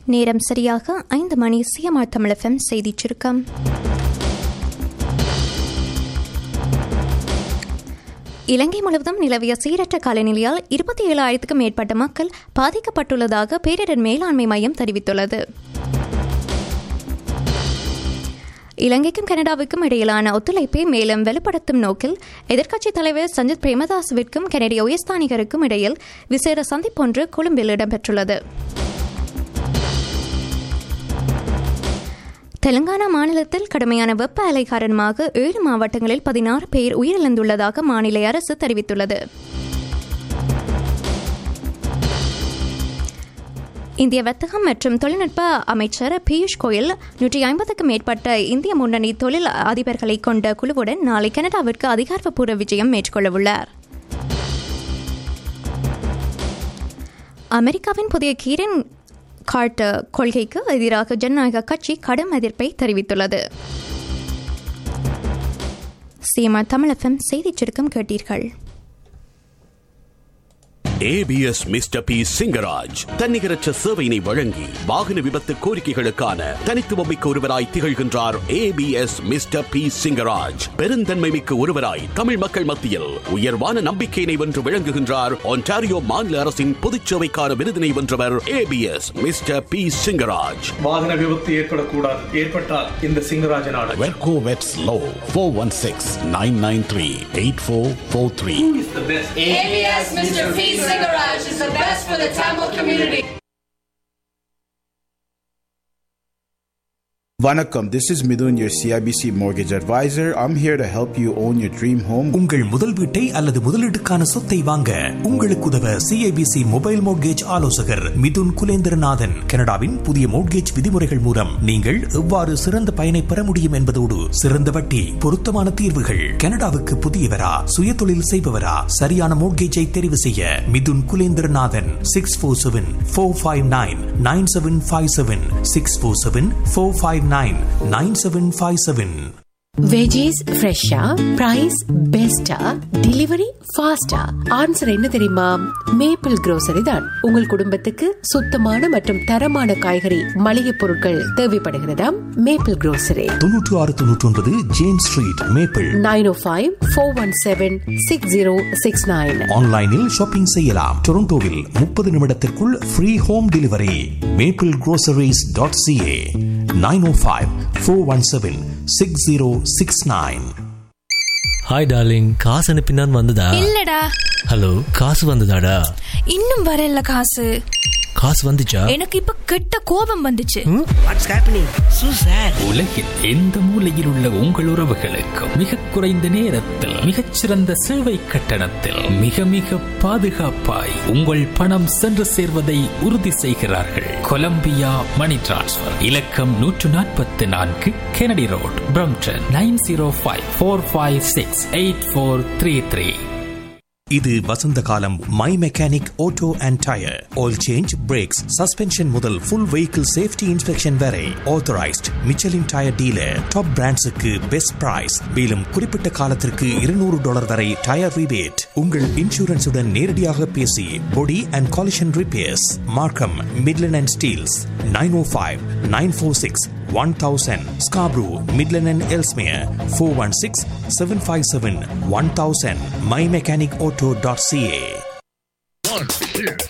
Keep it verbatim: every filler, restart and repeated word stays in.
நேரம் சரியாக ஐந்து மணி. சிஎம்ஆர் தமிழ் எஃப்எம் செய்திச் சுருக்கம். இலங்கை முழுவதும் நிலவிய சீரற்ற காலநிலையால் இருபத்தி ஏழாயிரத்துக்கும் மேற்பட்ட மக்கள் பாதிக்கப்பட்டுள்ளதாக பேரிடர் மேலாண்மை மையம் தெரிவித்துள்ளது. இலங்கைக்கும் கனடாவுக்கும் இடையிலான ஒத்துழைப்பை மேலும் வலுப்படுத்தும் நோக்கில் எதிர்க்கட்சித் தலைவர் சஞ்சித் பிரேமதாசவிற்கும் கனடிய உயர்ஸ்தானிகருக்கும் இடையில் விசேட சந்திப்பொன்று கொழும்பில் இடம்பெற்றுள்ளது. தெலுங்கானா மாநிலத்தில் கடுமையான வெப்ப அலை காரணமாக ஏழு மாவட்டங்களில் பதினாறு பேர் உயிரிழந்துள்ளதாக மாநில அரசு தெரிவித்துள்ளது. இந்திய வர்த்தகம் மற்றும் தொழில்நுட்ப அமைச்சர் பியூஷ் கோயல் நூற்றி ஐம்பதுக்கும் மேற்பட்ட இந்திய முன்னணி தொழில் அதிபர்களை கொண்ட குழுவுடன் நாளை கனடாவிற்கு அதிகாரப்பூர்வ விஜயம் மேற்கொள்ளவுள்ளார். அமெரிக்காவின் புதிய கீரன் கார்ட்டர் கொள்கைக்கு எதிராக ஜனநாயக கட்சி கடும் எதிர்ப்பை தெரிவித்துள்ளது. சிஎம்ஆர் தமிழ் எஃப்எம் செய்திச் சுருக்கம் கேட்டீர்கள். ஏபிஎஸ் மிஸ்டர் பி சிங்கராஜ் தன்னிகரற்ற சேவையினை வழங்கி வாகன விபத்து கோரிக்கைகளுக்கான தனித்துவமிக்க ஒருவராய் திகழ்கின்றார். ஏபிஎஸ் மிஸ்டர் பி சிங்கராஜ் பெருந்தன்மை மிக்க ஒருவராய் தமிழ் மக்கள் மத்தியில் உயர்வான நம்பிக்கையினை வென்று விளங்குகின்றார். ஒன்டாரியோ மாநில அரசின் பொதுச்சேவைக்கான விருதினை வென்றவர் ஏபிஎஸ் மிஸ்டர் பி சிங்கராஜ். வாகன விபத்து ஏற்படக்கூடாது, ஏற்பட்டால் இந்த சிங்கராஜனான வெர்கோ வெட்ஸ் low four one six nine nine three eight four four three. ABS mister P Singaraj is the best for the Tamil community. Vanakkam, this is Midun, your C I B C mortgage advisor. I'm here to help you own your dream home. உங்கள் முதல் வீட்டை அல்லது முதலீட்டுக்கான சொத்தை வாங்க உங்களுக்கு உதவ C I B C mobile mortgage ஆலோசகர் மிதுன் குலேந்திரநாதன். கனடாவின் புதிய மோட்கேஜ் விதிமுறைகள் மூலம் நீங்கள் எவ்வாறு சிறந்த பயனை பெற முடியும் என்பதோடு சிறந்த வட்டி, பொருத்தமான தீர்வுகள். கனடாவுக்கு புதியவரா, சுய தொழில் செய்பவரா, சரியான மோட்கேஜை தெரிவு செய்ய Mithun Kulendranathan. Six four seven four five nine nine seven five seven six four seven four five nine nine seven five seven. Veggies ஃப்ரெஷ்ஷா, பிரைஸ் பெஸ்டா, டெலிவரி ஃபாஸ்டா. ஆன்சர் என்ன தெரியுமா? மேப்பிள் grocery தான். உங்கள் குடும்பத்துக்கு சுத்தமான மற்றும் தரமான காய்கறி மளிகை பொருட்கள் தேவைப்படுகிறதா? Maple grocery. தொன்னூற்று ஆறு தொன்னூற்றி ஒன்பது ஜேன் ஸ்ட்ரீட், மேப்பிள். நைன் ஓ five four one seven six zero six nine. ஆன்லைனில் ஷாப்பிங் செய்யலாம். டொரண்டோவில் முப்பது நிமிடத்திற்குள் free home delivery. Maple groceries dot CA. Nine ஓ five four one seven six zero six nine. Hi darling, காசு அனுப்பினான் வந்ததா? இல்லடா. Hello, காசு வந்ததாடா? இன்னும் வரல. காசு காசு வந்துச்சா? எனக்கு இப்ப கெட்ட கோபம் வந்துச்சு. What's happening சூசர்? உலகில் எந்த மூலையில் உள்ள உங்கள் உறவுகளுக்கு மிக குறைந்த நேரத்தில் மிகச்சிறந்த சேவை கட்டணத்தில் மிக மிக பாதுகாப்பாய் உங்கள் பணம் சென்று சேர்வதை உறுதி செய்கிறார்கள். கொலம்பியா மணி டிரான்ஸ்ஃபர். இலக்கம் நூற்று நாற்பத்தி நான்கு Kennedy road, Brampton. Nine zero five four five six eight four three three. இது வசந்த காலம். My mechanic auto and tyre oil change, breaks, suspension முதல் ஃபுல் வெஹிக்கிள் சேஃப்டி இன்ஸ்பெக்ஷன் வரை authorised Michelin tyre dealer. Top பிராண்ட்ஸுக்கு best price. மேலும் குறிப்பிட்ட காலத்திற்கு இருநூறு dollar வரை tyre rebate. உங்கள் இன்சூரன்ஸுடன் நேரடியாக பேசி பொடி அண்ட் காலிஷன் ரிப்பேர்ஸ். மார்க்கம், Midland and Steeles. Nine O five nine four six one thousand. Scarborough, Midland and Ellesmere. four one six seven five seven one thousand. my mechanic auto dot c a.